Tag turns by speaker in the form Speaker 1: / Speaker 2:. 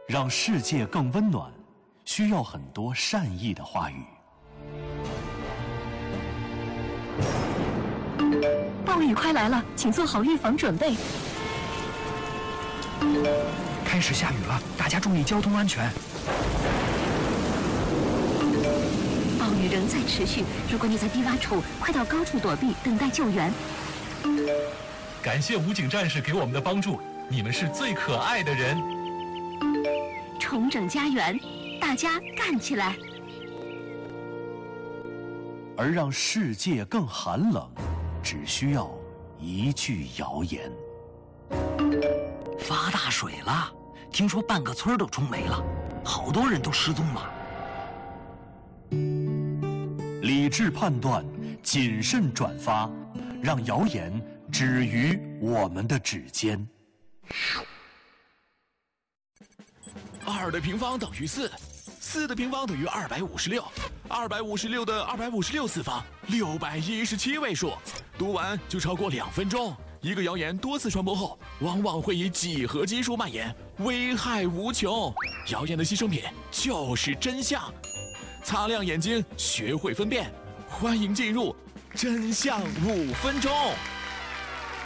Speaker 1: 让世界更温暖，需要很多善意的话语。
Speaker 2: 暴雨快来了，请做好预防准备。
Speaker 3: 开始下雨了，大家注意交通安全。
Speaker 2: 暴雨仍在持续，如果你在低洼处，快到高处躲避，等待救援。
Speaker 4: 感谢武警战士给我们的帮助，你们是最可爱的人。
Speaker 2: 重整家园，大家干起来！
Speaker 1: 而让世界更寒冷，只需要一句谣言。
Speaker 3: 发大水了，听说半个村都冲没了，好多人都失踪了。
Speaker 1: 理智判断，谨慎转发，让谣言止于我们的指尖。
Speaker 5: 2的平方等于4，4的平方等于256，256的256次方，617位数。读完就超过2分钟。一个谣言多次传播后，往往会以几何基数蔓延，危害无穷。谣言的牺牲品就是真相。擦亮眼睛，学会分辨。欢迎进入真相5分钟。